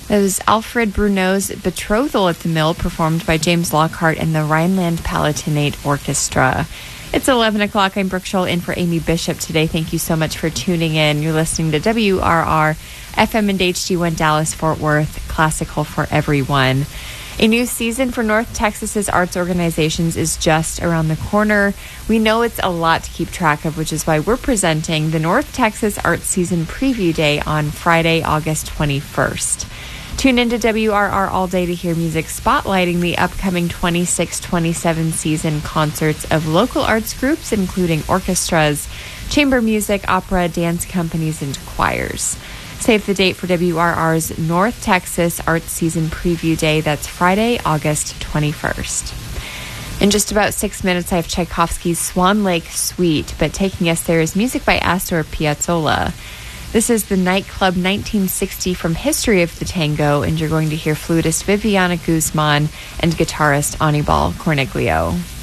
That was Alfred Bruneau's Betrothal at the Mill, performed by James Lockhart and the Rhineland-Palatinate Orchestra. It's 11 o'clock. I'm Brooke Scholl in for Amy Bishop today. Thank you so much for tuning in. You're listening to WRR, FM and HD1 Dallas, Fort Worth, classical for everyone. A new season for North Texas's arts organizations is just around the corner. We know it's a lot to keep track of, which is why we're presenting the North Texas Arts Season Preview Day on Friday, August 21st. Tune into WRR all day to hear music spotlighting the upcoming 26-27 season concerts of local arts groups, including orchestras, chamber music, opera, dance companies, and choirs. Save the date for WRR's North Texas Arts Season Preview Day. That's Friday, August 21st. In just about 6 minutes, I have Tchaikovsky's Swan Lake Suite, but taking us there is music by Astor Piazzolla. This is the nightclub 1960 from History of the Tango, and you're going to hear flutist Viviana Guzman and guitarist Anibal Corneglio.